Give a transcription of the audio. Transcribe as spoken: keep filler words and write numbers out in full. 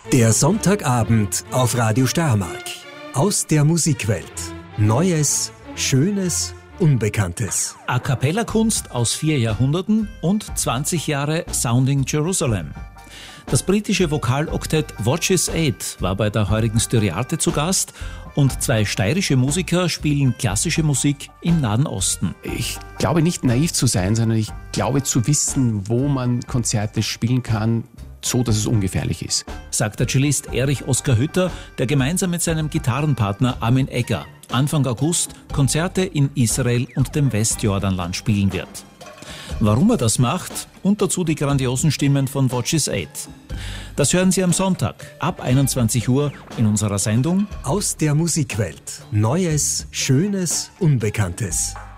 Der Sonntagabend auf Radio Steiermark. Aus der Musikwelt. Neues, Schönes, Unbekanntes. A-Cappella-Kunst aus vier Jahrhunderten und zwanzig Jahre Sounding Jerusalem. Das britische Vokaloktett Watches Eight war bei der heurigen Styriarte zu Gast und zwei steirische Musiker spielen klassische Musik im Nahen Osten. Ich glaube nicht naiv zu sein, sondern ich glaube zu wissen, wo man Konzerte spielen kann, so dass es ungefährlich ist. Sagt der Cellist Erich Oskar Hütter, der gemeinsam mit seinem Gitarrenpartner Armin Egger Anfang August Konzerte in Israel und dem Westjordanland spielen wird. Warum er das macht und dazu die grandiosen Stimmen von Watches Eight. Das hören Sie am Sonntag ab einundzwanzig Uhr in unserer Sendung Aus der Musikwelt. Neues, Schönes, Unbekanntes.